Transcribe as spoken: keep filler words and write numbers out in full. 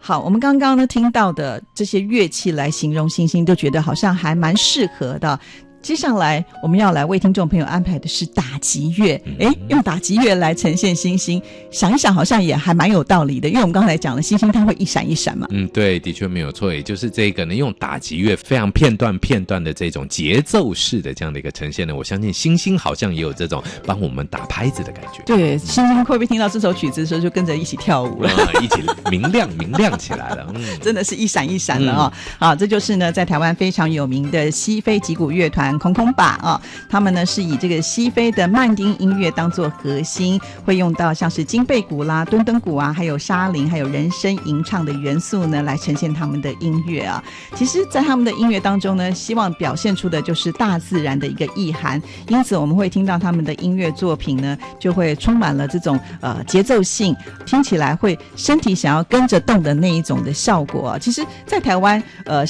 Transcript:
好，我们刚刚呢听到的这些乐器来形容星星，都觉得好像还蛮适合的。接下来我们要来为听众朋友安排的是打击乐，诶，用打击乐来呈现星星，想一想好像也还蛮有道理的，因为我们刚才讲了星星它会一闪一闪嘛。 嗯，对，的确没有错，也就是这个呢，用打击乐非常片段片段的这种节奏式的这样的一个呈现呢，我相信星星好像也有这种帮我们打拍子的感觉。 对，星星会不会听到这首曲子的时候就跟着一起跳舞了、 嗯、一起明亮明亮起来了、嗯、 真的是一闪一闪了啊、嗯！啊，这就是呢在台湾非常有名的西非击鼓乐团空空把啊，他们呢是以这个西非的曼丁音乐当作核心，会用到像是金贝鼓啦、敦敦鼓啊，还有沙林，还有人声吟唱的元素呢，来呈现他们的音乐啊。其实，在他们的音乐当中呢，希望表现出的就是大自然的一个意涵，因此我们会听到他们的音乐作品呢，就会充满了这种呃节奏性，听起来会身体想要跟着动的那一种的效果啊。其实，在台湾呃。